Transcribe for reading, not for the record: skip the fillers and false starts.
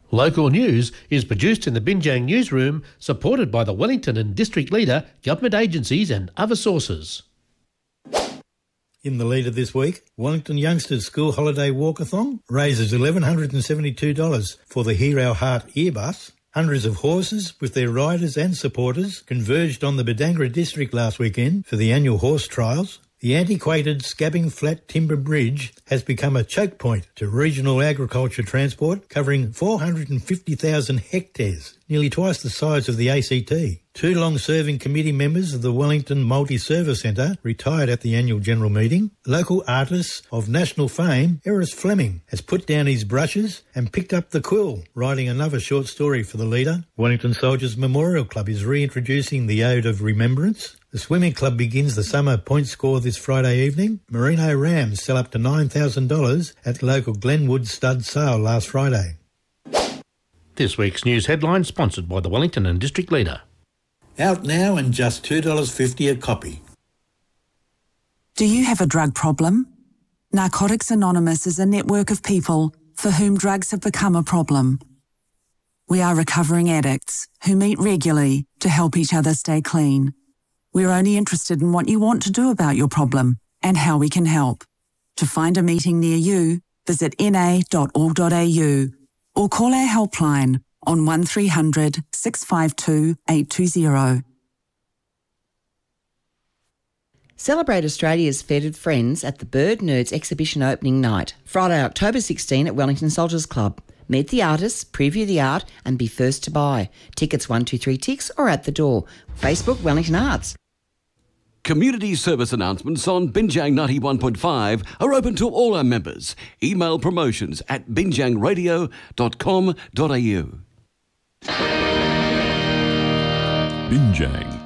Local news is produced in the Binjang newsroom, supported by the Wellington and District Leader, government agencies and other sources. In the leader this week, Wellington Youngsters School Holiday Walkathon raises $1,172 for the Hear Our Heart earbus. Hundreds of horses, with their riders and supporters, converged on the Badangra district last weekend for the annual horse trials. The antiquated Scabbing Flat Timber Bridge has become a choke point to regional agriculture transport, covering 450,000 hectares, nearly twice the size of the ACT. Two long-serving committee members of the Wellington Multi-Service Centre retired at the annual general meeting. Local artist of national fame, Eris Fleming, has put down his brushes and picked up the quill, writing another short story for the leader. Wellington Soldiers Memorial Club is reintroducing the Ode of Remembrance. The swimming club begins the summer point score this Friday evening. Merino Rams sell up to $9,000 at local Glenwood stud sale last Friday. This week's news headline sponsored by the Wellington and District Leader. Out now and just $2.50 a copy. Do you have a drug problem? Narcotics Anonymous is a network of people for whom drugs have become a problem. We are recovering addicts who meet regularly to help each other stay clean. We're only interested in what you want to do about your problem and how we can help. To find a meeting near you, visit na.org.au or call our helpline on 1300 652 820. Celebrate Australia's Feathered Friends at the Bird Nerds exhibition opening night, Friday, October 16 at Wellington Soldiers Club. Meet the artists, preview the art and be first to buy. Tickets 123 Ticks or at the door. Facebook Wellington Arts. Community service announcements on Binjang 91.5 are open to all our members. Email promotions at binjangradio.com.au. Binjang